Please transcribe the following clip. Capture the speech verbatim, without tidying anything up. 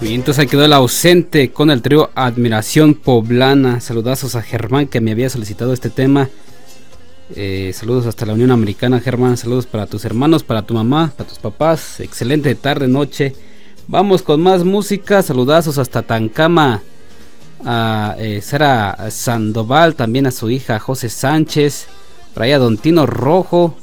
Y entonces ahí quedó el ausente con el trío Admiración Poblana. Saludazos a Germán que me había solicitado este tema. Eh, saludos hasta la Unión Americana, Germán. Saludos para tus hermanos, para tu mamá, para tus papás. Excelente tarde, noche. Vamos con más música. Saludazos hasta Tancama. A eh, Sara Sandoval, también a su hija José Sánchez. Por ahí a Don Tino Rojo.